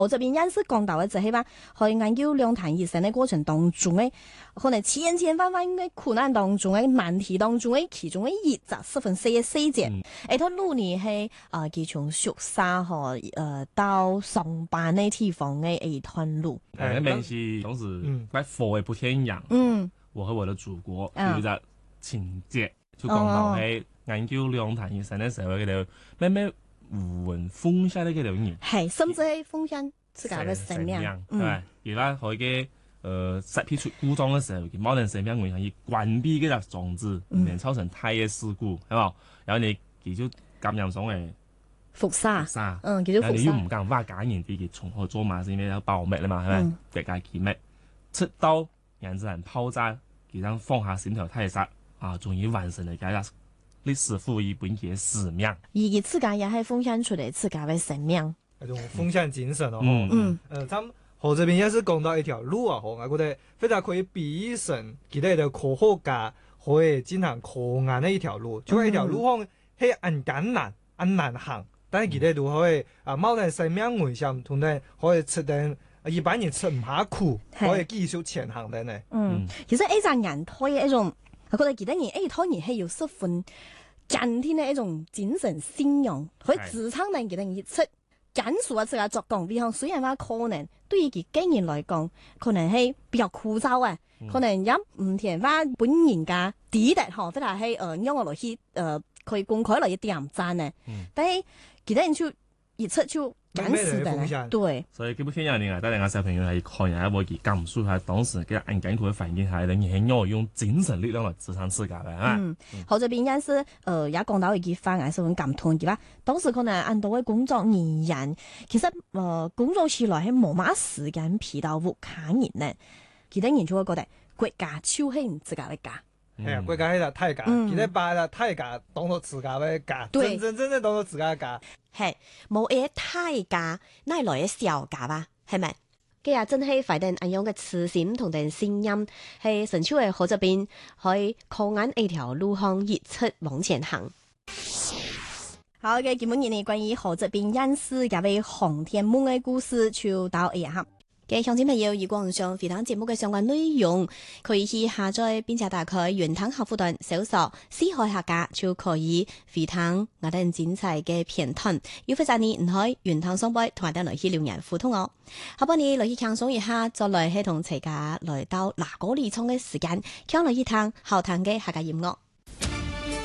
我這邊認識講到嘅就係話，去研究兩彈一聲嘅過程當中咧，可能千翻嘅困難當中嘅難題當中嘅其中嘅一集十分細嘅細節。套路呢係佢從宿舍到上班嘅地方嘅一段路。 那邊是當時在火嘅不天陽，我和我的祖國有一個情節，就講到係研究兩彈一聲嘅時候，佢哋咩胡雲封下呢幾條人， 係甚至係封下自家嘅生命， 係咪？而家佢嘅實批出故障嘅時候，佢冇人生命危險，而關閉嗰隻裝置，免造成太嘅事故，係嘛？然後你佢就咁樣講嘅輻射， 叫做輻射。 你又唔敢話假人哋嘅從何做嘛？是因為有保密啦嘛，係咪？別解機密，出到原子彈爆炸，佢讓放下心頭太殺終於完成了佢個歷史賦予本嘅使命。 而佢自家也係奉獻出嚟自家嘅生命， 那種奉獻精神他們河這邊也是講到一條路我覺得非常可以比喻成佢哋嘅科學家可以進行科研嘅一條路，就係一條路可能係很艱難、很難行，但係佢哋都可以冒定生命危險，同埋可以出定一般人出唔下苦，可以繼續前行嘅呢。 其實一隻人推嘅一種，我覺得其他人一拖人係有十分堅定嘅一種精神信仰，可以支撐人佢哋一出簡述自己作講，比方雖然話可能對於佢個人來講，可能係比較枯燥啊，可能也唔聽話本人家抵達或者係讓我落去可以公開落去點讚呢，但係其他人就一出就簡述的，對。 所以基本上有人帶領個小朋友係看人一部佢感受下當時嘅硬艱苦嘅環境下，等於係要用精神力量嚟支撐自己嘅。 好這邊也是也講到一句話，係十分感動嘅話，當時可能按到嘅工作而言，其實工作起來係冇乜時間疲勞無卡人呢，其他人就會覺得國家就係唔自家嘅家。 係啊，國家係啦，太家，佢哋把啦太家當做自家嘅家，真正當做自家嘅家。 係冇嘢太家，哪來嘅小家吧？係咪？今日真係快定咁樣嘅慈心同定聲音，係神超嘅河這邊去靠眼一條路向熱出往前行。 好嘅，基本上呢關於河這邊認識一位航天夢嘅故事，就到一下。嘅鄉親朋友，如果想回聽節目嘅相關內容，可以去下載並且打開原湯客戶端搜索思海客家，就可以回聽我哋精彩嘅片段。要非常你唔可以原湯雙杯同埋等來去留言互動哦。下半年來去輕鬆一下，再來係同大家來到哪個里倉嘅時間，聽來去聽後談嘅客家音樂。